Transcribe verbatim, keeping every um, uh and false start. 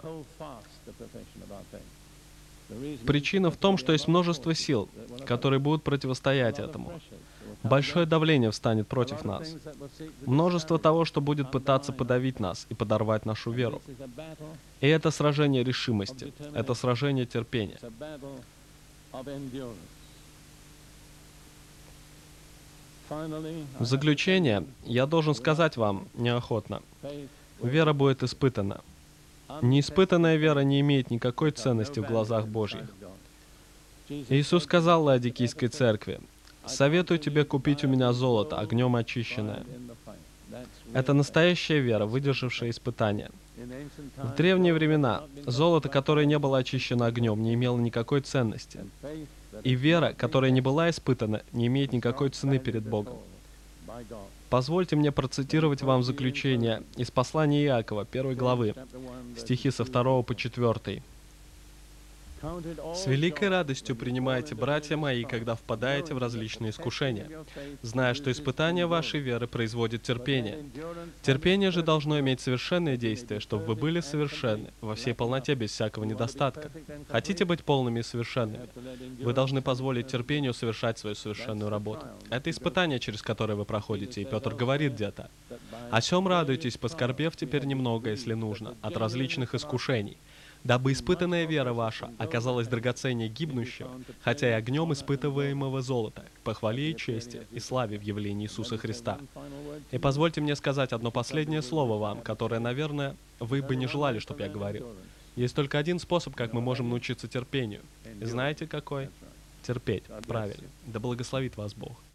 Причина в том, что есть множество сил, которые будут противостоять этому. Большое давление встанет против нас. Множество того, что будет пытаться подавить нас и подорвать нашу веру. И это сражение решимости, это сражение терпения. В заключение, я должен сказать вам неохотно, вера будет испытана. Неиспытанная вера не имеет никакой ценности в глазах Божьих. Иисус сказал Лаодикийской церкви: «Советую тебе купить у меня золото, огнем очищенное». Это настоящая вера, выдержавшая испытания. В древние времена золото, которое не было очищено огнем, не имело никакой ценности. И вера, которая не была испытана, не имеет никакой цены перед Богом. Позвольте мне процитировать вам заключение из послания Иакова, первой главы, стихи со второго по четвёртый. «С великой радостью принимайте, братья мои, когда впадаете в различные искушения, зная, что испытание вашей веры производит терпение. Терпение же должно иметь совершенное действие, чтобы вы были совершенны, во всей полноте, без всякого недостатка. Хотите быть полными и совершенными? Вы должны позволить терпению совершать свою совершенную работу. Это испытание, через которое вы проходите, и Петр говорит где-то: «О сем радуйтесь, поскорбев теперь немного, если нужно, от различных искушений, дабы испытанная вера ваша оказалась драгоценнее гибнущего, хотя и огнем испытываемого золота, к похвале и чести и славе в явлении Иисуса Христа». И позвольте мне сказать одно последнее слово вам, которое, наверное, вы бы не желали, чтобы я говорил. Есть только один способ, как мы можем научиться терпению. И знаете какой? Терпеть. Правильно. Да благословит вас Бог.